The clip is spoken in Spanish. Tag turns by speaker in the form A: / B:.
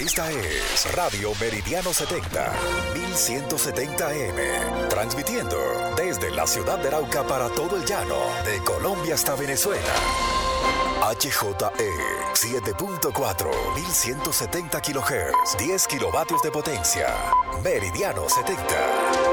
A: Esta es Radio Meridiano 70, 1170 AM, transmitiendo desde la ciudad de Arauca para todo el llano, de Colombia hasta Venezuela. HJE 7.4, 1170 kHz, 10 kilovatios de potencia. Meridiano 70.